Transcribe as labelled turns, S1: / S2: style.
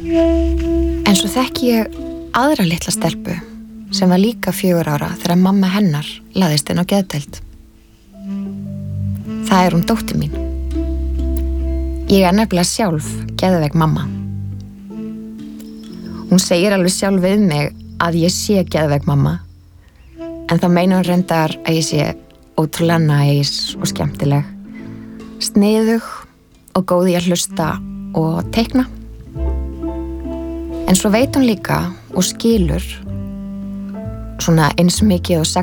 S1: En svo þekki ég aðra litla stelpu sem var líka 4 ára þegar mamma hennar lagðist inn á geðdeild. Það er hún dóttir mín. Ég er nefnilega sjálf geðveik mamma. Hún segir alveg sjálf við mig að ég sé geðveik mamma, en þá meina hún reyndar að ég sé ótrúlega næs og skemmtileg, sniðug og góð í að hlusta og teikna. En svo veit hún líka og skilur svona eins mikið og